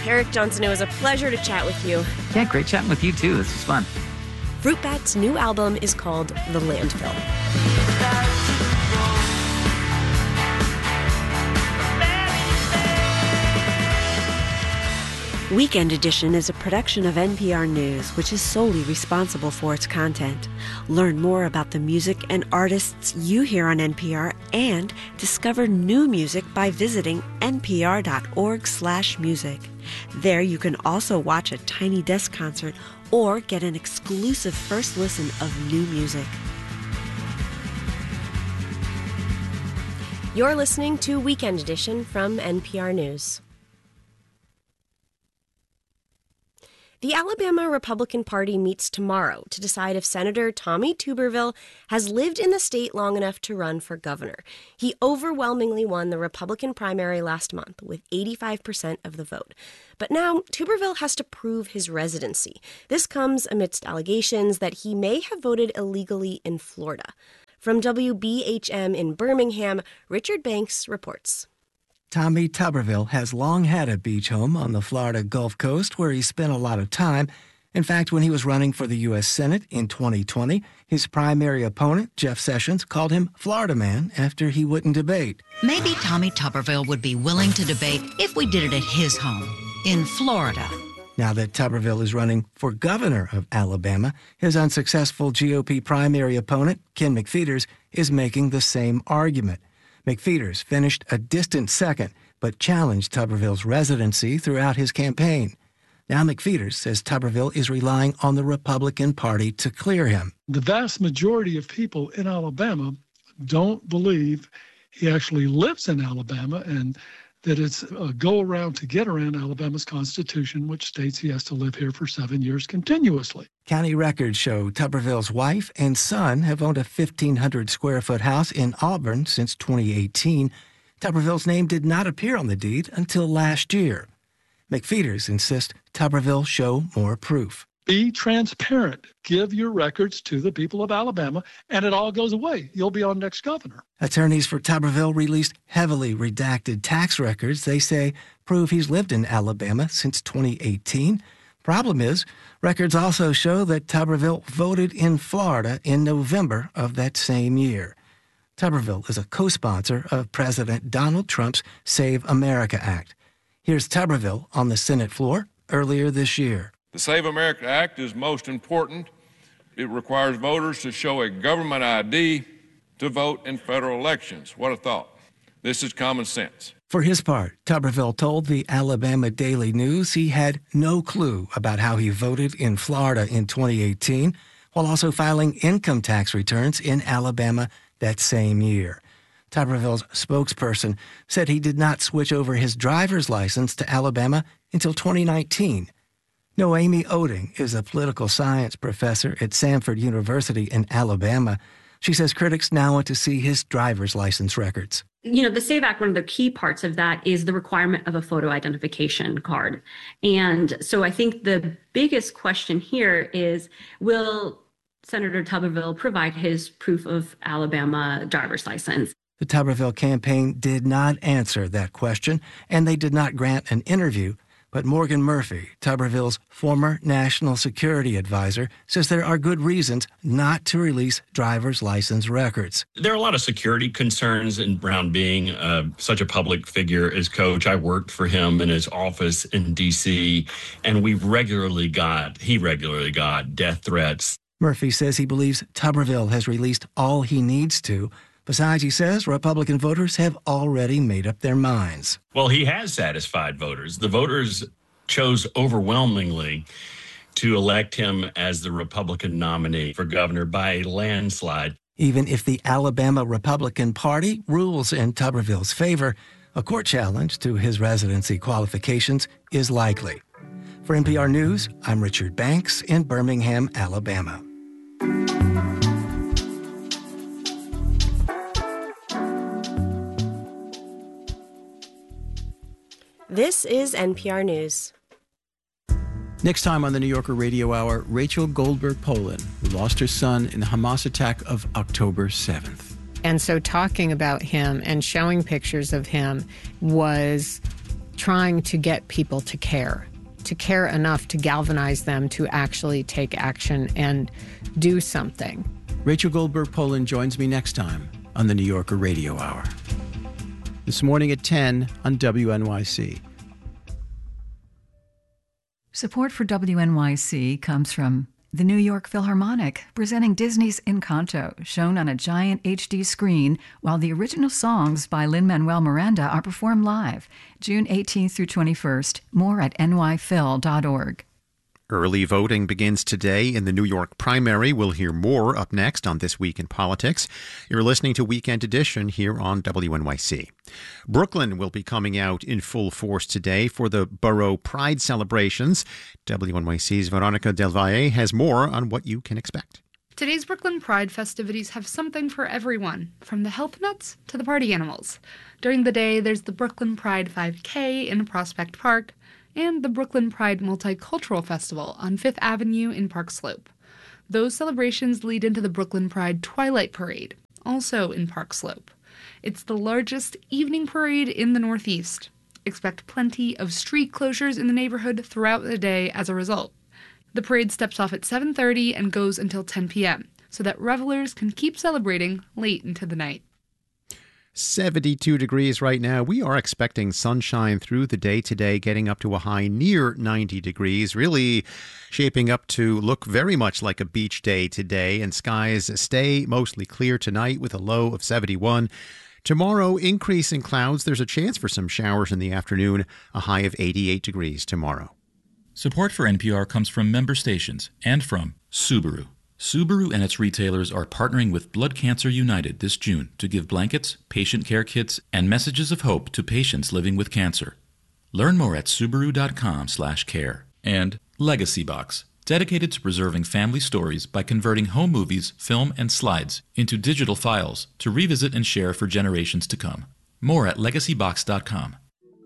Eric Johnson, it was a pleasure to chat with you. Yeah, great chatting with you, too. This was fun. Fruit Bat's new album is called The Landfill. Weekend Edition is a production of NPR News, which is solely responsible for its content. Learn more about the music and artists you hear on NPR and discover new music by visiting npr.org/music. There you can also watch a Tiny Desk concert or get an exclusive first listen of new music. You're listening to Weekend Edition from NPR News. The Alabama Republican Party meets tomorrow to decide if Senator Tommy Tuberville has lived in the state long enough to run for governor. He overwhelmingly won the Republican primary last month with 85% of the vote. But now Tuberville has to prove his residency. This comes amidst allegations that he may have voted illegally in Florida. From WBHM in Birmingham, Richard Banks reports. Tommy Tuberville has long had a beach home on the Florida Gulf Coast where he spent a lot of time. In fact, when he was running for the U.S. Senate in 2020, his primary opponent, Jeff Sessions, called him Florida Man after he wouldn't debate. Maybe Tommy Tuberville would be willing to debate if we did it at his home in Florida. Now that Tuberville is running for governor of Alabama, his unsuccessful GOP primary opponent, Ken McPheeters, is making the same argument. McPheeters finished a distant second, but challenged Tuberville's residency throughout his campaign. Now McPheeters says Tuberville is relying on the Republican Party to clear him. The vast majority of people in Alabama don't believe he actually lives in Alabama and that it's a go-around to get around Alabama's Constitution, which states he has to live here for 7 years continuously. County records show Tuberville's wife and son have owned a 1,500-square-foot house in Auburn since 2018. Tuberville's name did not appear on the deed until last year. McPheeters insists Tuberville show more proof. Be transparent. Give your records to the people of Alabama, and it all goes away. You'll be on next governor. Attorneys for Tuberville released heavily redacted tax records they say prove he's lived in Alabama since 2018. Problem is, records also show that Tuberville voted in Florida in November of that same year. Tuberville is a co-sponsor of President Donald Trump's Save America Act. Here's Tuberville on the Senate floor earlier this year. The Save America Act is most important. It requires voters to show a government ID to vote in federal elections. What a thought. This is common sense. For his part, Tuberville told the Alabama Daily News he had no clue about how he voted in Florida in 2018, while also filing income tax returns in Alabama that same year. Tuberville's spokesperson said he did not switch over his driver's license to Alabama until 2019. Noemi Oding is a political science professor at Samford University in Alabama. She says critics now want to see his driver's license records. The SAVE Act, one of the key parts of that is the requirement of a photo identification card. And so I think the biggest question here is, will Senator Tuberville provide his proof of Alabama driver's license? The Tuberville campaign did not answer that question, and they did not grant an interview. But Morgan Murphy, Tuberville's former national security advisor, says there are good reasons not to release driver's license records. There are a lot of security concerns in Brown being such a public figure as coach. I worked for him in his office in D.C., and he regularly got death threats. Murphy says he believes Tuberville has released all he needs to. Besides, he says Republican voters have already made up their minds. Well, he has satisfied voters. The voters chose overwhelmingly to elect him as the Republican nominee for governor by a landslide. Even if the Alabama Republican Party rules in Tuberville's favor, a court challenge to his residency qualifications is likely. For NPR News, I'm Richard Banks in Birmingham, Alabama. This is NPR News. Next time on the New Yorker Radio Hour, Rachel Goldberg Polin, who lost her son in the Hamas attack of October 7th. And so talking about him and showing pictures of him was trying to get people to care enough to galvanize them to actually take action and do something. Rachel Goldberg-Polin joins me next time on the New Yorker Radio Hour. This morning at 10 on WNYC. Support for WNYC comes from the New York Philharmonic, presenting Disney's Encanto, shown on a giant HD screen, while the original songs by Lin-Manuel Miranda are performed live, June 18th through 21st. More at nyphil.org. Early voting begins today in the New York primary. We'll hear more up next on This Week in Politics. You're listening to Weekend Edition here on WNYC. Brooklyn will be coming out in full force today for the Borough Pride celebrations. WNYC's Veronica Del Valle has more on what you can expect. Today's Brooklyn Pride festivities have something for everyone, from the health nuts to the party animals. During the day, there's the Brooklyn Pride 5K in Prospect Park, and the Brooklyn Pride Multicultural Festival on 5th Avenue in Park Slope. Those celebrations lead into the Brooklyn Pride Twilight Parade, also in Park Slope. It's the largest evening parade in the Northeast. Expect plenty of street closures in the neighborhood throughout the day as a result. The parade steps off at 7:30 and goes until 10 p.m., so that revelers can keep celebrating late into the night. 72 degrees right now. We are expecting sunshine through the day today, getting up to a high near 90 degrees, really shaping up to look very much like a beach day today, and skies stay mostly clear tonight with a low of 71. Tomorrow, increase in clouds. There's a chance for some showers in the afternoon, a high of 88 degrees tomorrow. Support for NPR comes from member stations and from Subaru. Subaru and its retailers are partnering with Blood Cancer United this June to give blankets, patient care kits, and messages of hope to patients living with cancer. Learn more at Subaru.com/care. And Legacy Box, dedicated to preserving family stories by converting home movies, film, and slides into digital files to revisit and share for generations to come. More at legacybox.com.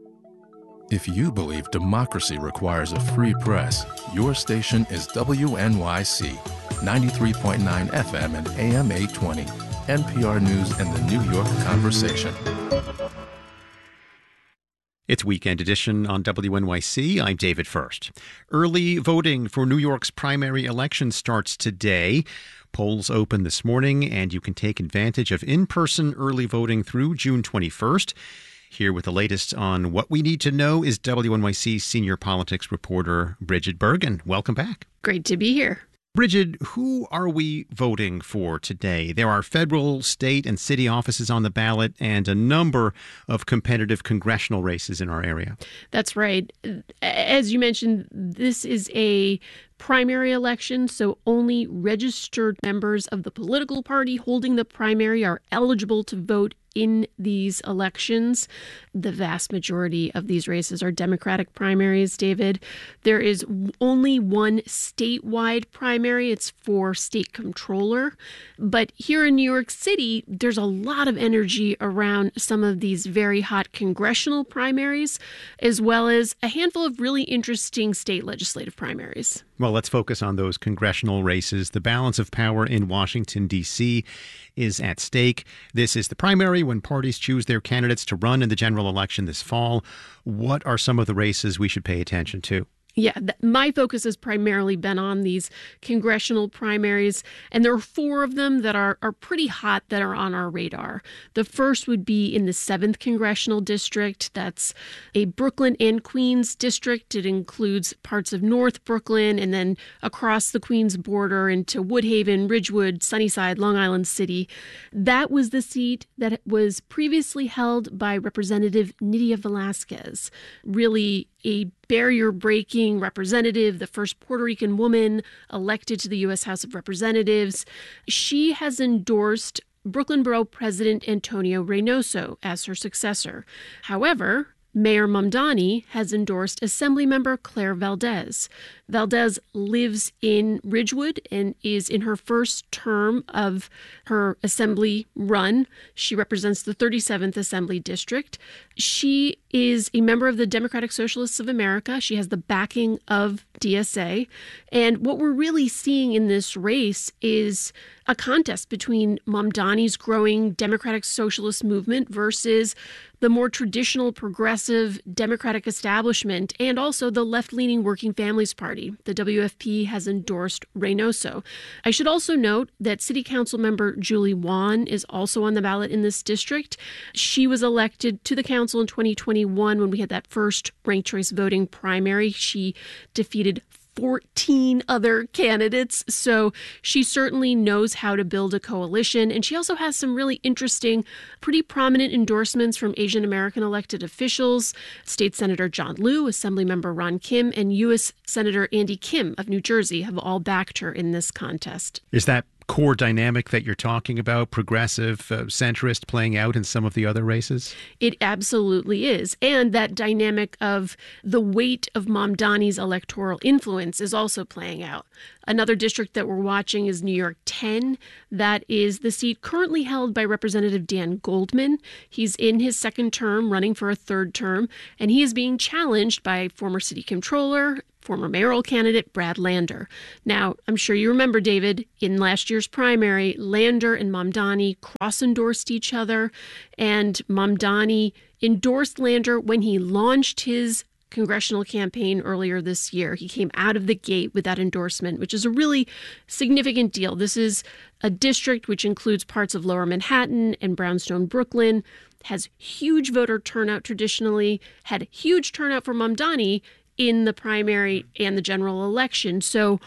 If you believe democracy requires a free press, your station is WNYC, 93.9 FM and AM 820, NPR News and the New York Conversation. It's Weekend Edition on WNYC. I'm David First. Early voting for New York's primary election starts today. Polls open this morning, and you can take advantage of in-person early voting through June 21st. Here with the latest on what we need to know is WNYC senior politics reporter Bridget Bergen. Welcome back. Great to be here. Bridget, who are we voting for today? There are federal, state, and city offices on the ballot and a number of competitive congressional races in our area. That's right. As you mentioned, this is a primary election, so only registered members of the political party holding the primary are eligible to vote in these elections. The vast majority of these races are Democratic primaries, David. There is only one statewide primary. It's for state comptroller. But here in New York City, there's a lot of energy around some of these very hot congressional primaries, as well as a handful of really interesting state legislative primaries. Well, let's focus on those congressional races. The balance of power in Washington, D.C. is at stake. This is the primary when parties choose their candidates to run in the general election this fall. What are some of the races we should pay attention to? Yeah, my focus has primarily been on these congressional primaries, and there are four of them that are pretty hot that are on our radar. The first would be in the 7th Congressional District. That's a Brooklyn and Queens district. It includes parts of North Brooklyn and then across the Queens border into Woodhaven, Ridgewood, Sunnyside, Long Island City. That was the seat that was previously held by Representative Nydia Velázquez. Really a barrier-breaking representative, the first Puerto Rican woman elected to the U.S. House of Representatives. She has endorsed Brooklyn Borough President Antonio Reynoso as her successor. However, Mayor Mamdani has endorsed Assemblymember Claire Valdez. Valdez lives in Ridgewood and is in her first term of her assembly run. She represents the 37th Assembly District. She is a member of the Democratic Socialists of America. She has the backing of DSA. And what we're really seeing in this race is a contest between Mamdani's growing Democratic Socialist movement versus the more traditional progressive Democratic establishment and also the left-leaning Working Families Party. The WFP has endorsed Reynoso. I should also note that City Council member Julie Wan is also on the ballot in this district. She was elected to the council in 2021 when we had that first ranked choice voting primary. She defeated 14 other candidates. So she certainly knows how to build a coalition. And she also has some really interesting, pretty prominent endorsements from Asian American elected officials. State Senator John Liu, Assemblymember Ron Kim, and U.S. Senator Andy Kim of New Jersey have all backed her in this contest. Is that core dynamic that you're talking about, progressive, centrist, playing out in some of the other races? It absolutely is. And that dynamic of the weight of Mamdani's electoral influence is also playing out. Another district that we're watching is New York 10. That is the seat currently held by Representative Dan Goldman. He's in his second term, running for a third term, and he is being challenged by former city controller, former mayoral candidate Brad Lander. Now, I'm sure you remember, David, in last year's primary, Lander and Mamdani cross-endorsed each other, and Mamdani endorsed Lander when he launched his congressional campaign earlier this year. He came out of the gate with that endorsement, which is a really significant deal. This is a district which includes parts of Lower Manhattan and Brownstone, Brooklyn, has huge voter turnout traditionally, had huge turnout for Mamdani in the primary and the general election. So,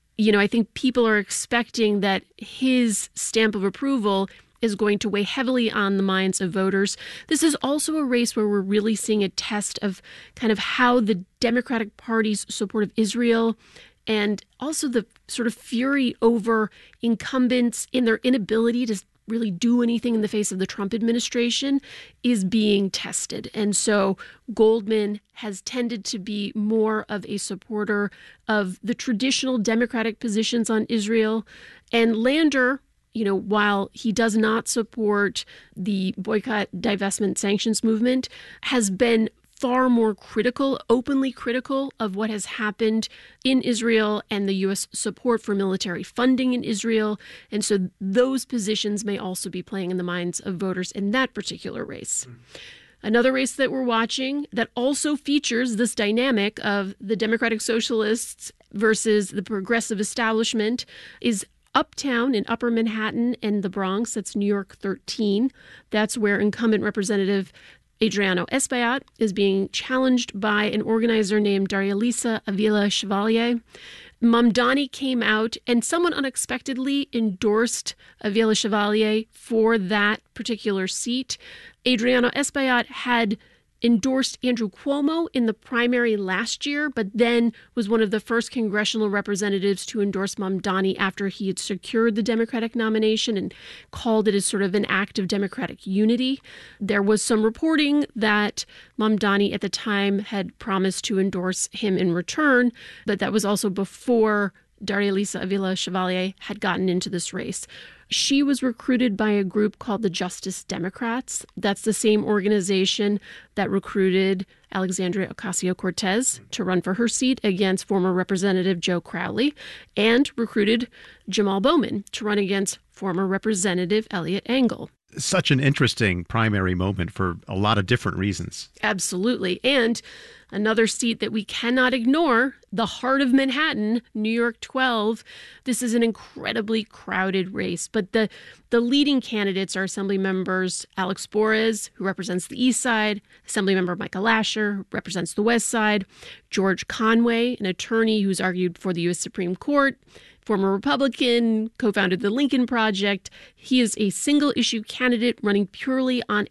I think people are expecting that his stamp of approval is going to weigh heavily on the minds of voters. This is also a race where we're really seeing a test of kind of how the Democratic Party's support of Israel and also the sort of fury over incumbents in their inability to really do anything in the face of the Trump administration is being tested. And so Goldman has tended to be more of a supporter of the traditional Democratic positions on Israel. And Lander, while he does not support the boycott, divestment, sanctions movement, has been far more critical, openly critical of what has happened in Israel and the U.S. support for military funding in Israel. And so those positions may also be playing in the minds of voters in that particular race. Another race that we're watching that also features this dynamic of the Democratic Socialists versus the progressive establishment is Uptown in Upper Manhattan and the Bronx. That's New York 13. That's where incumbent Representative Adriano Espaillat is being challenged by an organizer named Daria-Lisa Avila Chevalier. Mamdani came out and someone unexpectedly endorsed Avila Chevalier for that particular seat. Adriano Espaillat had endorsed Andrew Cuomo in the primary last year, but then was one of the first congressional representatives to endorse Mamdani after he had secured the Democratic nomination and called it as sort of an act of Democratic unity. There was some reporting that Mamdani at the time had promised to endorse him in return, but that was also before Daria-Lisa Avila Chevalier had gotten into this race. She was recruited by a group called the Justice Democrats. That's the same organization that recruited Alexandria Ocasio-Cortez to run for her seat against former Representative Joe Crowley and recruited Jamal Bowman to run against former Representative Eliot Engel. Such an interesting primary moment for a lot of different reasons. Absolutely. And another seat that we cannot ignore, the heart of Manhattan, New York 12. This is an incredibly crowded race, but the leading candidates are Assembly members Alex Borez, who represents the East Side, Assemblymember Michael Lasher, who represents the West Side, George Conway, an attorney who's argued for the U.S. Supreme Court, former Republican, co-founded the Lincoln Project. He is a single-issue candidate running purely on a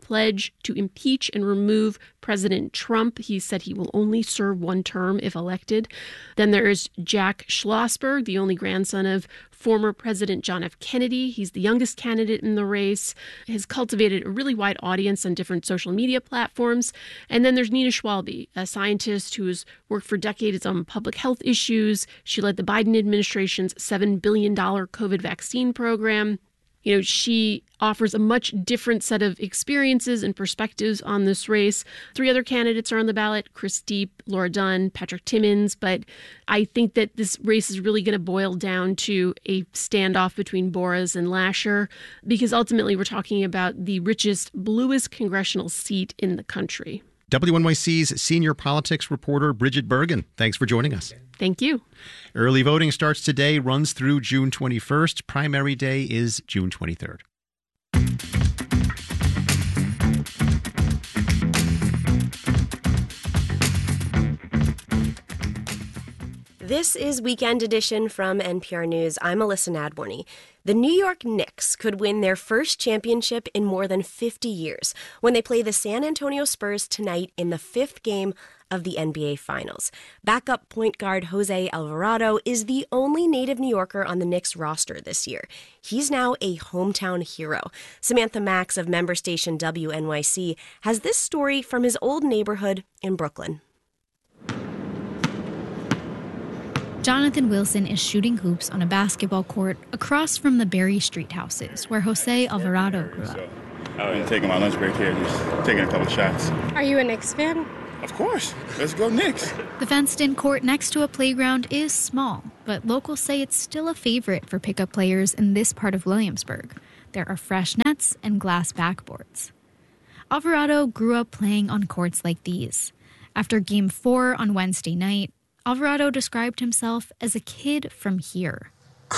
pledge to impeach and remove President Trump. He said he will only serve one term if elected. Then there is Jack Schlossberg, the only grandson of former President John F. Kennedy. He's the youngest candidate in the race, has cultivated a really wide audience on different social media platforms. And then there's Nina Schwalbe, a scientist who has worked for decades on public health issues. She led the Biden administration's $7 billion COVID vaccine program. You know, she offers a much different set of experiences and perspectives on this race. 3 other candidates are on the ballot: Chris Deep, Laura Dunn, Patrick Timmons. But I think that this race is really going to boil down to a standoff between Boras and Lasher, because ultimately we're talking about the richest, bluest congressional seat in the country. WNYC's senior politics reporter, Bridget Bergen. Thanks for joining us. Thank you. Early voting starts today, runs through June 21st. Primary day is June 23rd. This is Weekend Edition from NPR News. I'm Alyssa Nadworny. The New York Knicks could win their first championship in more than 50 years when they play the San Antonio Spurs tonight in the 5th game of the NBA Finals. Backup point guard Jose Alvarado is the only native New Yorker on the Knicks roster this year. He's now a hometown hero. Samantha Max of member station WNYC has this story from his old neighborhood in Brooklyn. Jonathan Wilson is shooting hoops on a basketball court across from the Berry Street houses where Jose Alvarado grew up. I'm taking my lunch break here, just taking a couple shots. Are you a Knicks fan? Of course. Let's go Knicks. The fenced-in court next to a playground is small, but locals say it's still a favorite for pickup players in this part of Williamsburg. There are fresh nets and glass backboards. Alvarado grew up playing on courts like these. After Game 4 on Wednesday night, Alvarado described himself as a kid from here.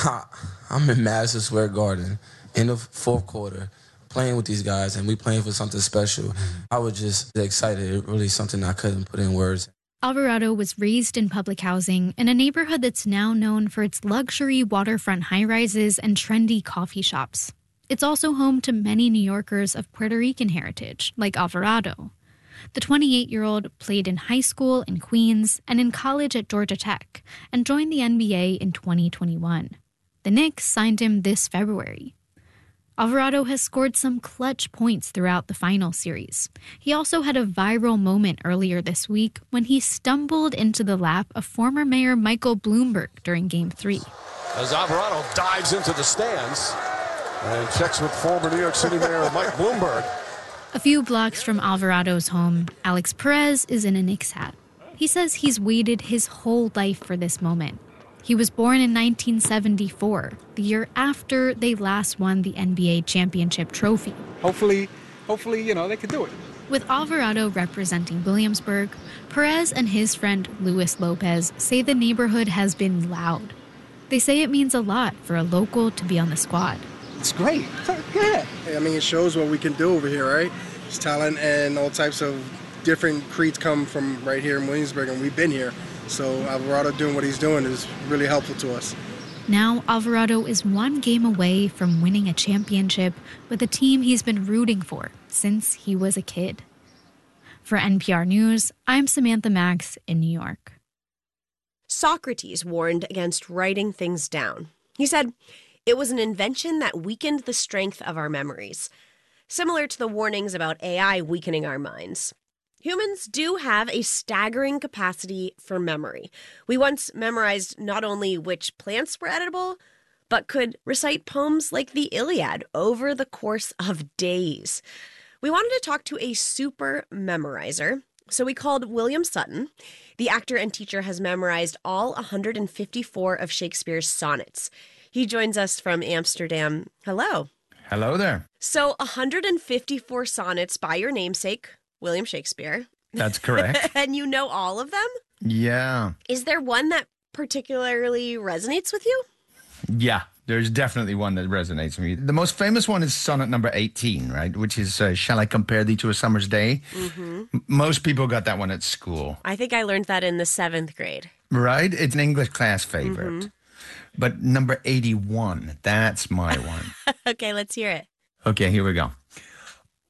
I'm in Madison Square Garden in the 4th quarter playing with these guys, and we playing for something special. I was just excited. It really something I couldn't put in words. Alvarado was raised in public housing in a neighborhood that's now known for its luxury waterfront high-rises and trendy coffee shops. It's also home to many New Yorkers of Puerto Rican heritage, like Alvarado. The 28-year-old played in high school in Queens and in college at Georgia Tech and joined the NBA in 2021. The Knicks signed him this February. Alvarado has scored some clutch points throughout the final series. He also had a viral moment earlier this week when he stumbled into the lap of former Mayor Michael Bloomberg during Game 3. As Alvarado dives into the stands and checks with former New York City Mayor Mike Bloomberg. A few blocks from Alvarado's home, Alex Perez is in a Knicks hat. He says he's waited his whole life for this moment. He was born in 1974, the year after they last won the NBA championship trophy. Hopefully, they can do it. With Alvarado representing Williamsburg, Perez and his friend Luis Lopez say the neighborhood has been loud. They say it means a lot for a local to be on the squad. It's great. Yeah. I mean, it shows what we can do over here, right? It's talent and all types of different creeds come from right here in Williamsburg, and we've been here. So Alvarado doing what he's doing is really helpful to us. Now Alvarado is one game away from winning a championship with a team he's been rooting for since he was a kid. For NPR News, I'm Samantha Max in New York. Socrates warned against writing things down. He said, "It was an invention that weakened the strength of our memories," similar to the warnings about AI weakening our minds. Humans do have a staggering capacity for memory. We once memorized not only which plants were edible, but could recite poems like the Iliad over the course of days. We wanted to talk to a super memorizer, so we called William Sutton. The actor and teacher has memorized all 154 of Shakespeare's sonnets. He joins us from Amsterdam. Hello. Hello there. So 154 sonnets by your namesake, William Shakespeare. That's correct. And you know all of them? Yeah. Is there one that particularly resonates with you? Yeah, there's definitely one that resonates with me. The most famous one is sonnet number 18, right? Which is, shall I compare thee to a summer's day? Mm-hmm. Most people got that one at school. I think I learned that in the 7th grade. Right? It's an English class favorite. Mm-hmm. But number 81, that's my one. Okay, let's hear it. Okay, here we go.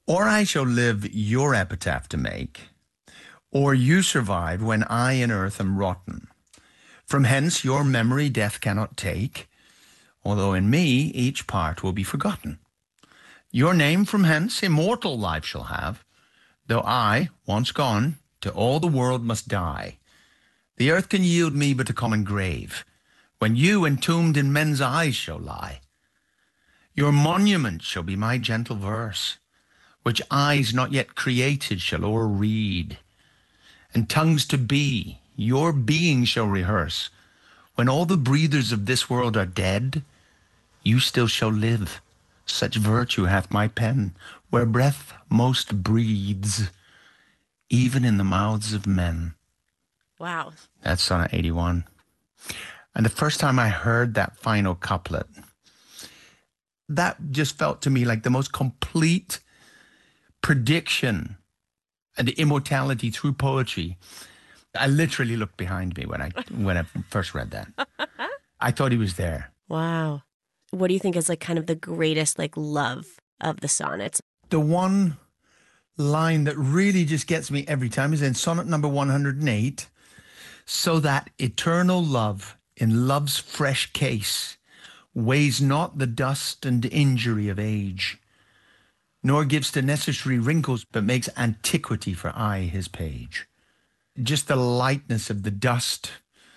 Or I shall live your epitaph to make, or you survive when I in earth am rotten. From hence your memory death cannot take, although in me each part will be forgotten. Your name from hence immortal life shall have, though I, once gone, to all the world must die. The earth can yield me but a common grave, when you entombed in men's eyes shall lie. Your monument shall be my gentle verse, which eyes not yet created shall o'erread, and tongues to be, your being shall rehearse. When all the breathers of this world are dead, you still shall live. Such virtue hath my pen, where breath most breathes, even in the mouths of men. Wow. That's Sonnet 81. And the first time I heard that final couplet, that just felt to me like the most complete prediction and immortality through poetry. I literally looked behind me when I first read that. I thought he was there. Wow. What do you think is like kind of the greatest like love of the sonnets? The one line that really just gets me every time is in sonnet number 108. So that eternal love in love's fresh case weighs not the dust and injury of age, nor gives the necessary wrinkles, but makes antiquity for aye his page. Just the lightness of the dust.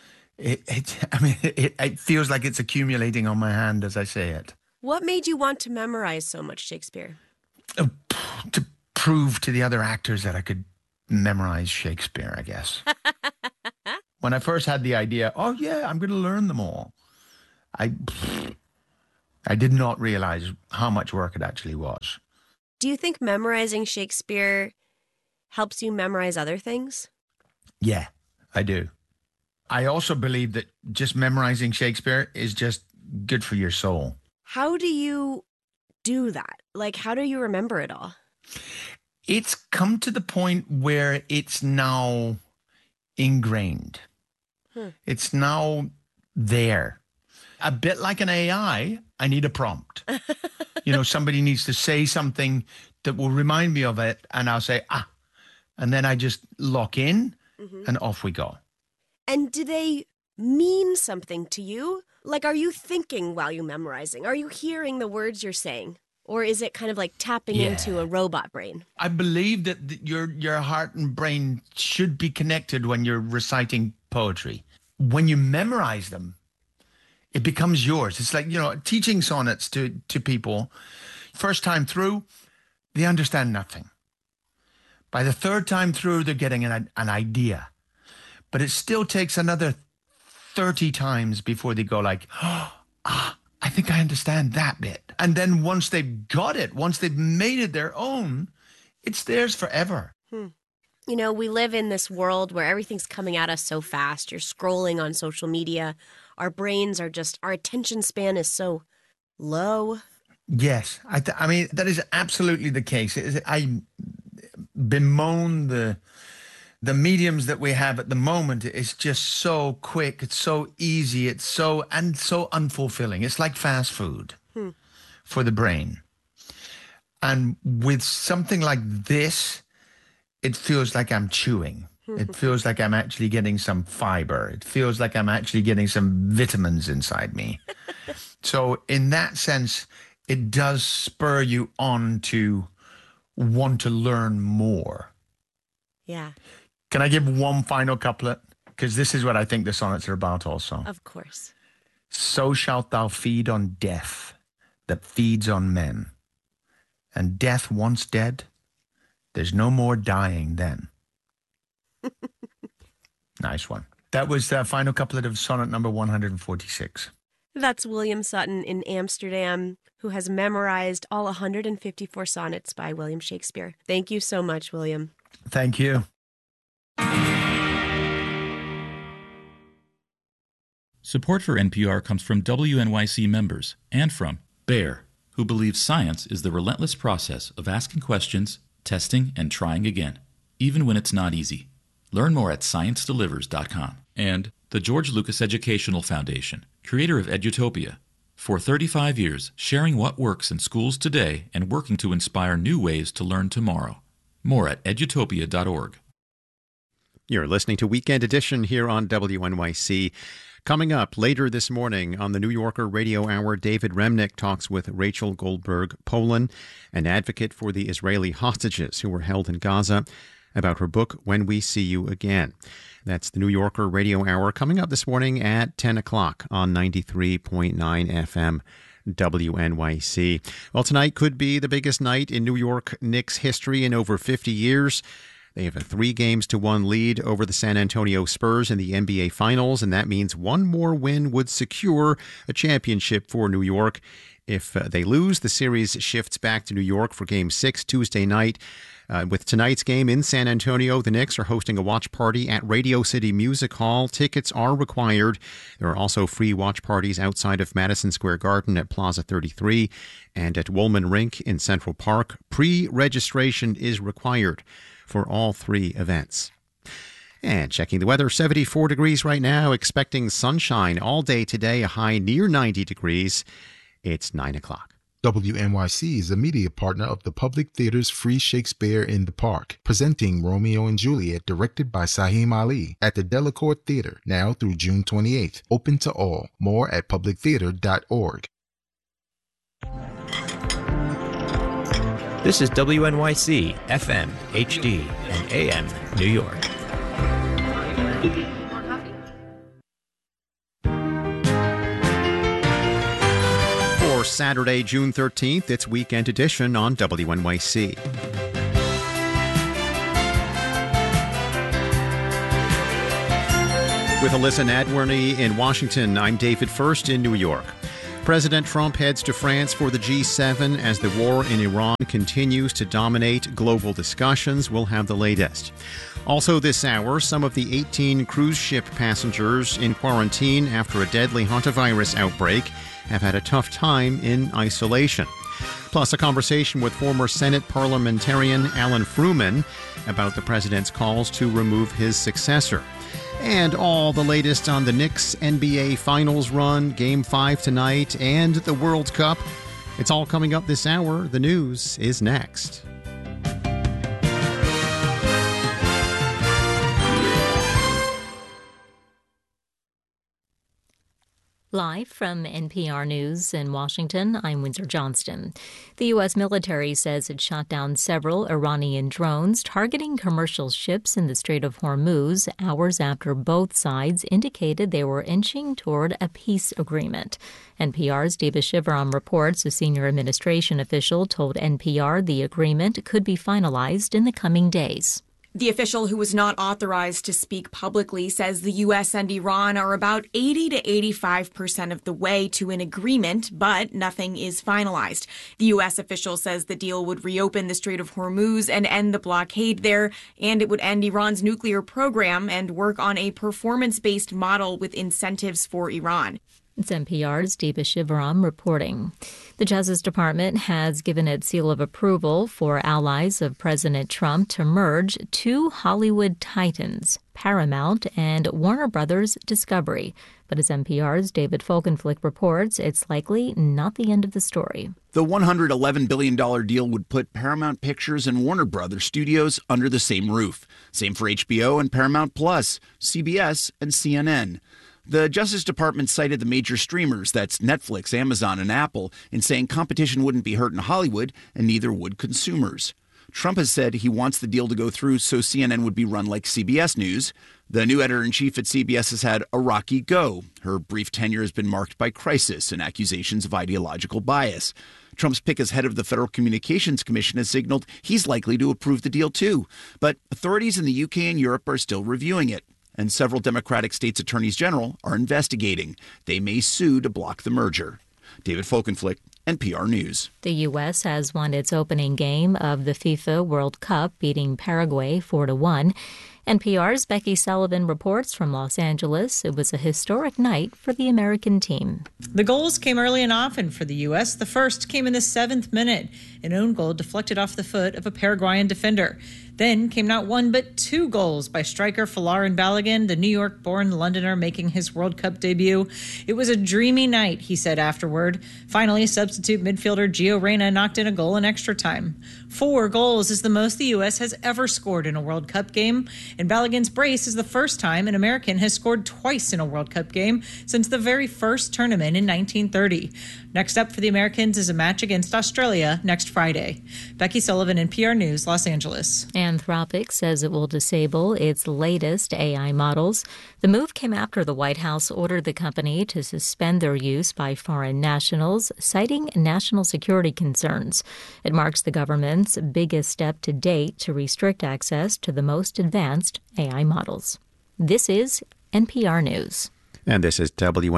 It feels like it's accumulating on my hand as I say it. What made you want to memorize so much Shakespeare? To prove to the other actors that I could memorize Shakespeare, I guess. When I first had the idea, oh yeah, I'm going to learn them all, I did not realize how much work it actually was. Do you think memorizing Shakespeare helps you memorize other things? Yeah, I do. I also believe that just memorizing Shakespeare is just good for your soul. How do you do that? Like, how do you remember it all? It's come to the point where it's now ingrained. It's now there. A bit like an AI, I need a prompt. Somebody needs to say something that will remind me of it, and I'll say, and then I just lock in, and off we go. And do they mean something to you? Like, are you thinking while you're memorizing? Are you hearing the words you're saying? Or is it kind of like tapping into a robot brain? I believe that your heart and brain should be connected when you're reciting poetry. When you memorize them, it becomes yours. It's like, teaching sonnets to people. First time through, they understand nothing. By the third time through, they're getting an idea. But it still takes another 30 times before they go like, I think I understand that bit. And then once they've got it, once they've made it their own, it's theirs forever. We live in this world where everything's coming at us so fast. You're scrolling on social media. Our brains are our attention span is so low. Yes. I mean, that is absolutely the case. I bemoan the mediums that we have at the moment. It's just so quick. It's so easy. It's so unfulfilling. It's like fast food for the brain. And with something like this, it feels like I'm chewing. It feels like I'm actually getting some fiber. It feels like I'm actually getting some vitamins inside me. So in that sense, it does spur you on to want to learn more. Yeah. Can I give one final couplet? Because this is what I think the sonnets are about also. Of course. So shalt thou feed on death that feeds on men. And death once dead, there's no more dying then. Nice one. That was the final couplet of sonnet number 146. That's William Sutton in Amsterdam, who has memorized all 154 sonnets by William Shakespeare. Thank you so much, William. Thank you. Support for NPR comes from WNYC members and from BEAR, who believes science is the relentless process of asking questions, testing, and trying again, even when it's not easy. Learn more at ScienceDelivers.com. And the George Lucas Educational Foundation, creator of Edutopia, For 35 years, sharing what works in schools today and working to inspire new ways to learn tomorrow. More at edutopia.org. You're listening to Weekend Edition here on WNYC. Coming up later this morning on the New Yorker Radio Hour, David Remnick talks with Rachel Goldberg Polin, an advocate for the Israeli hostages who were held in Gaza, about her book, When We See You Again. That's the New Yorker Radio Hour coming up this morning at 10 o'clock on 93.9 FM WNYC. Well, tonight could be the biggest night in New York Knicks history in over 50 years. They have a 3-1 lead over the San Antonio Spurs in the NBA Finals, and that means one more win would secure a championship for New York. If they lose, the series shifts back to New York for Game 6 Tuesday night. With tonight's game in San Antonio, the Knicks are hosting a watch party at Radio City Music Hall. Tickets are required. There are also free watch parties outside of Madison Square Garden at Plaza 33 and at Woolman Rink in Central Park. Pre-registration is required for all 3 events. And checking the weather, 74 degrees right now, expecting sunshine all day today, a high near 90 degrees. It's 9 o'clock. WNYC is a media partner of the Public Theater's Free Shakespeare in the Park, presenting Romeo and Juliet, directed by Saheem Ali, at the Delacorte Theater, now through June 28th. Open to all. More at publictheater.org. This is WNYC, FM, HD, and AM, New York. For Saturday, June 13th, it's Weekend Edition on WNYC. With Alyssa Nadworny in Washington, I'm David First in New York. President Trump heads to France for the G7 as the war in Iran continues to dominate global discussions. We'll have the latest. Also this hour, some of the 18 cruise ship passengers in quarantine after a deadly hantavirus outbreak have had a tough time in isolation. Plus, a conversation with former Senate parliamentarian Alan Fruman about the president's calls to remove his successor. And all the latest on the Knicks NBA Finals run, Game 5 tonight, and the World Cup. It's all coming up this hour. The news is next. Live from NPR News in Washington, I'm Windsor Johnston. The U.S. military says it shot down several Iranian drones targeting commercial ships in the Strait of Hormuz hours after both sides indicated they were inching toward a peace agreement. NPR's Deba Shivaram reports a senior administration official told NPR the agreement could be finalized in the coming days. The official, who was not authorized to speak publicly, says the U.S. and Iran are about 80 to 85% of the way to an agreement, but nothing is finalized. The U.S. official says the deal would reopen the Strait of Hormuz and end the blockade there, and it would end Iran's nuclear program and work on a performance-based model with incentives for Iran. It's NPR's Deba Shivaram reporting. The Justice Department has given its seal of approval for allies of President Trump to merge 2 Hollywood titans, Paramount and Warner Brothers Discovery. But as NPR's David Folkenflik reports, it's likely not the end of the story. The $111 billion deal would put Paramount Pictures and Warner Brothers Studios under the same roof. Same for HBO and Paramount Plus, CBS and CNN. The Justice Department cited the major streamers, that's Netflix, Amazon, and Apple, in saying competition wouldn't be hurt in Hollywood, and neither would consumers. Trump has said he wants the deal to go through so CNN would be run like CBS News. The new editor-in-chief at CBS has had a rocky go. Her brief tenure has been marked by crisis and accusations of ideological bias. Trump's pick as head of the Federal Communications Commission has signaled he's likely to approve the deal too. But authorities in the UK and Europe are still reviewing it. And several Democratic states' attorneys general are investigating. They may sue to block the merger. David Folkenflik, NPR News. The U.S. has won its opening game of the FIFA World Cup, beating Paraguay 4-1. NPR's Becky Sullivan reports from Los Angeles. It was a historic night for the American team. The goals came early and often for the U.S. The first came in the 7th minute. An own goal deflected off the foot of a Paraguayan defender. Then came not one but two goals by striker Folarin Balogun, the New York-born Londoner making his World Cup debut. It was a dreamy night, he said afterward. Finally, substitute midfielder Gio Reyna knocked in a goal in extra time. 4 goals is the most the U.S. has ever scored in a World Cup game, and Balogun's brace is the first time an American has scored twice in a World Cup game since the very first tournament in 1930. Next up for the Americans is a match against Australia next Friday. Becky Sullivan, NPR News, Los Angeles. Anthropic says it will disable its latest AI models. The move came after the White House ordered the company to suspend their use by foreign nationals, citing national security concerns. It marks the government's biggest step to date to restrict access to the most advanced AI models. This is NPR News. And this is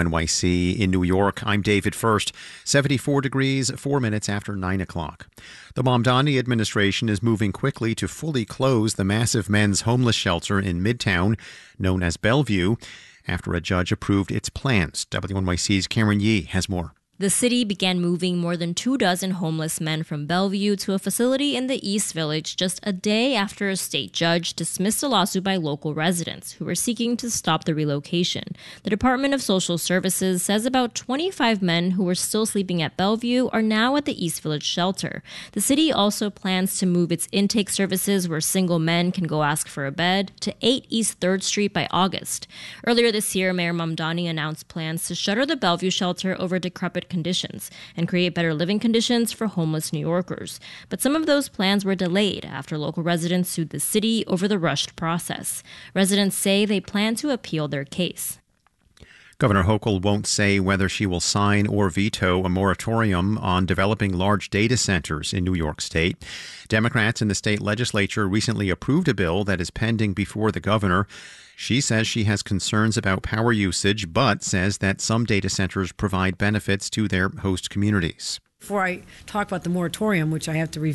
WNYC in New York. I'm David First. 74 degrees, 4 minutes after 9 o'clock. The Mamdani administration is moving quickly to fully close the massive men's homeless shelter in Midtown, known as Bellevue, after a judge approved its plans. WNYC's Karen Yee has more. The city began moving more than 24 homeless men from Bellevue to a facility in the East Village just a day after a state judge dismissed a lawsuit by local residents who were seeking to stop the relocation. The Department of Social Services says about 25 men who were still sleeping at Bellevue are now at the East Village shelter. The city also plans to move its intake services where single men can go ask for a bed to 8 East 3rd Street by August. Earlier this year, Mayor Mamdani announced plans to shutter the Bellevue shelter over decrepit conditions and create better living conditions for homeless New Yorkers. But some of those plans were delayed after local residents sued the city over the rushed process. Residents say they plan to appeal their case. Governor Hochul won't say whether she will sign or veto a moratorium on developing large data centers in New York State. Democrats in the state legislature recently approved a bill that is pending before the governor. She says she has concerns about power usage, but says that some data centers provide benefits to their host communities. Before I talk about the moratorium, which I have to review